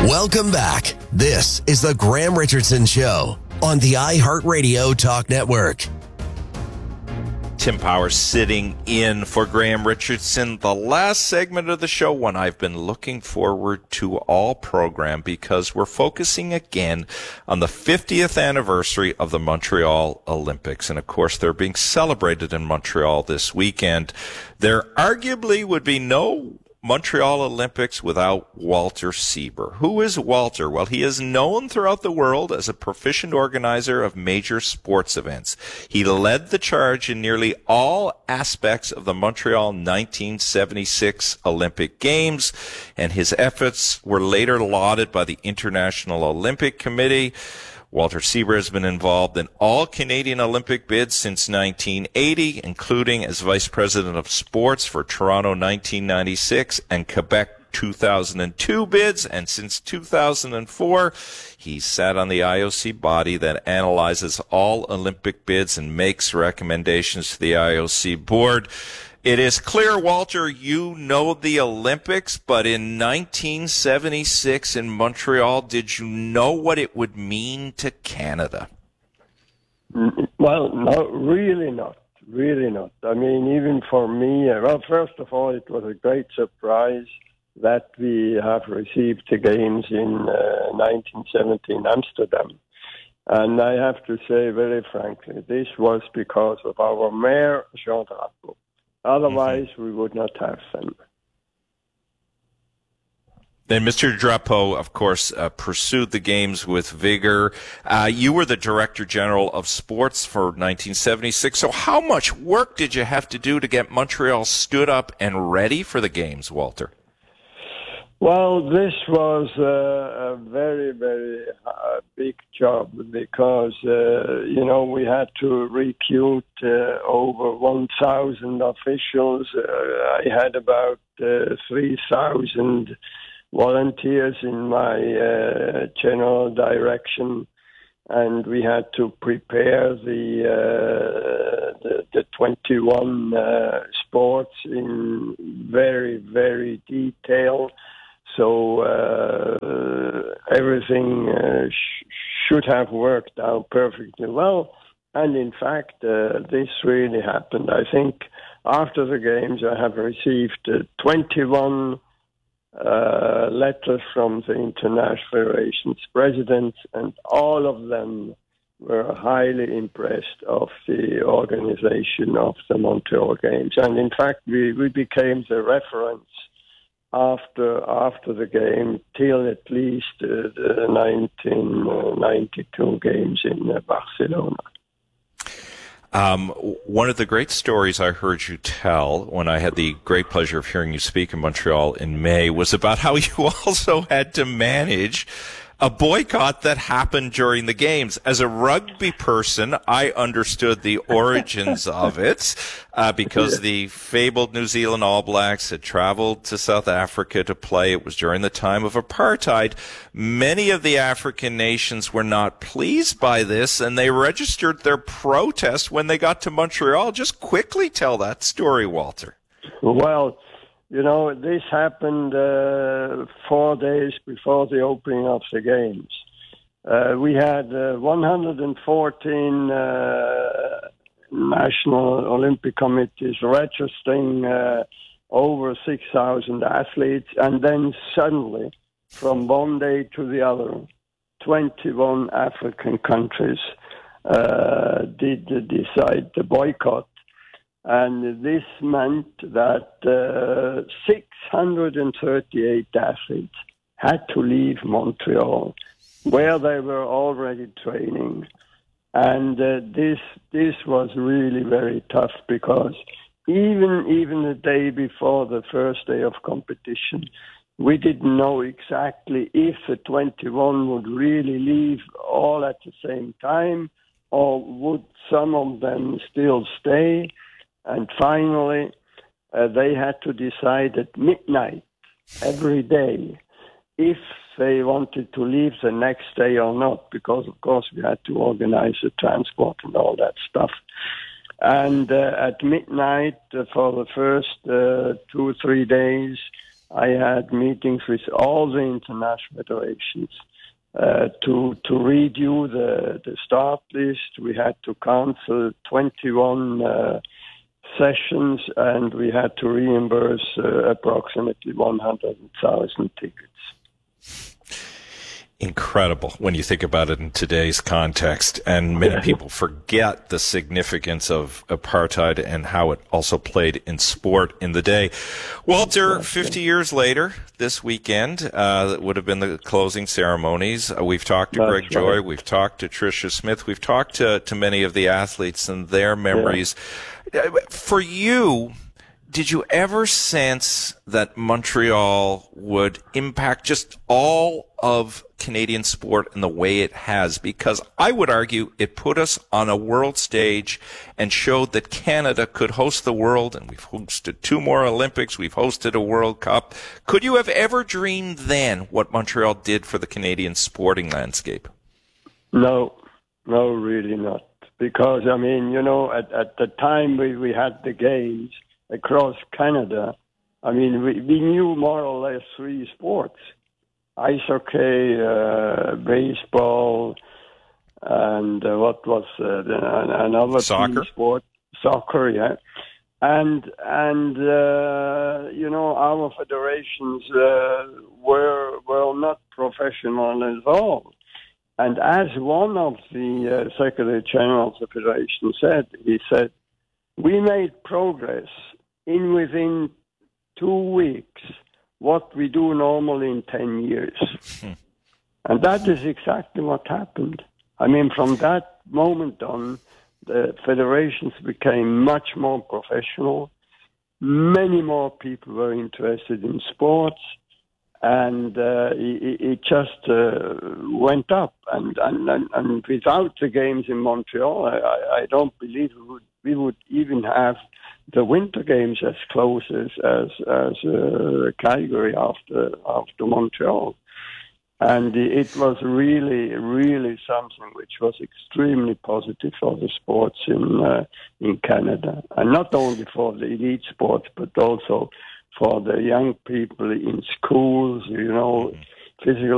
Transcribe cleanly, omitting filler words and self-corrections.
Welcome back. This is the Graham Richardson Show on the iHeartRadio Talk Network. Tim Powers sitting in for Graham Richardson. The last segment of the show, one I've been looking forward to all program because we're focusing again on the 50th anniversary of the Montreal Olympics. And of course, they're being celebrated in Montreal this weekend. There arguably would be no Montreal Olympics without Walter Sieber. Who is Walter? Well, he is known throughout the world as a proficient organizer of major sports events. He led the charge in nearly all aspects of the Montreal 1976 Olympic Games, and his efforts were later lauded by the International Olympic Committee. Walter Sieber has been involved in all Canadian Olympic bids since 1980, including as Vice President of Sports for Toronto 1996 and Quebec 2002 bids. And since 2004, he sat on the IOC body that analyzes all Olympic bids and makes recommendations to the IOC board. It is clear, Walter, you know the Olympics, but in 1976 in Montreal, did you know what it would mean to Canada? Well, no, really not. Really not. I mean, even for me, well, first of all, it was a great surprise that we have received the games in 1970 in Amsterdam. And I have to say very frankly, this was because of our mayor, Jean Drapeau. Otherwise, we would not have them. Then Mr. Drapeau, of course, pursued the games with vigor. You were the Director General of Sports for 1976. So how much work did you have to do to get Montreal stood up and ready for the games, Walter? Well, this was a very, very big job because, we had to recruit over 1,000 officials. I had about 3,000 volunteers in my general direction, and we had to prepare the 21 sports in very, very detail. So everything should have worked out perfectly well. And in fact, this really happened. I think after the games, I have received 21 letters from the International Federation's presidents, and all of them were highly impressed of the organization of the Montreal Games. And in fact, we became the reference after the game till at least the 1992 games in Barcelona. One of the great stories I heard you tell when I had the great pleasure of hearing you speak in Montreal in May was about how you also had to manage a boycott that happened during the games. As a rugby person, I understood the origins of it because the fabled New Zealand All Blacks had traveled to South Africa to play. It was during the time of apartheid. Many of the African nations were not pleased by this, and they registered their protest when they got to Montreal. Just quickly tell that story, Walter. Well, this happened 4 days before the opening of the games. We had 114 national Olympic committees registering over 6,000 athletes, and then suddenly, from one day to the other, 21 African countries did decide to boycott. And this meant that 638 athletes had to leave Montreal, where they were already training. And this was really very tough because even the day before the first day of competition, we didn't know exactly if the 21 would really leave all at the same time, or would some of them still stay. And finally, they had to decide at midnight every day if they wanted to leave the next day or not, because, of course, we had to organize the transport and all that stuff. And at midnight, for the first 2 or 3 days, I had meetings with all the international federations to redo the start list. We had to cancel 21 sessions, and we had to reimburse approximately 100,000 tickets. Incredible when you think about it in today's context, and many people forget the significance of apartheid and how it also played in sport in the day. Walter, 50 years later, this weekend, that would have been the closing ceremonies. We've talked to Greg Joy, we've talked to Tricia Smith, we've talked to many of the athletes and their memories. Yeah. For you, did you ever sense that Montreal would impact just all of Canadian sport in the way it has? Because I would argue it put us on a world stage and showed that Canada could host the world, and we've hosted 2 more Olympics, we've hosted a World Cup. Could you have ever dreamed then what Montreal did for the Canadian sporting landscape? No, really not. Because, I mean, you know, at the time we had the games across Canada, I mean, we knew more or less 3 sports: ice hockey, baseball, and what was another soccer? Sport? Soccer, yeah. And you know, our federations were not professional at all. And as one of the Secretary General of the Federation said, he said, we made progress within 2 weeks what we do normally in 10 years. And that is exactly what happened. I mean, from that moment on, the federations became much more professional. Many more people were interested in sports. And it just went up. And without the games in Montreal, I don't believe we would even have the Winter Games as close as Calgary after Montreal. And it was really, really something which was extremely positive for the sports in Canada. And not only for the elite sports, but also for the young people in schools, you know, physical